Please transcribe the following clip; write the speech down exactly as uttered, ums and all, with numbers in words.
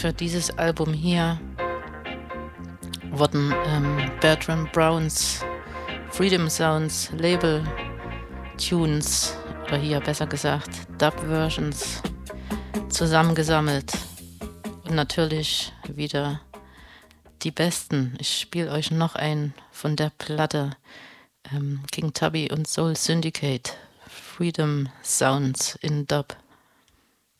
für dieses Album hier wurden ähm, Bertram Browns Freedom Sounds Label Tunes, oder hier besser gesagt Dub-Versions, zusammengesammelt. Und natürlich wieder die besten. Ich spiele euch noch einen von der Platte. Ähm, King Tubby und Soul Syndicate. Freedom Sounds in Dub.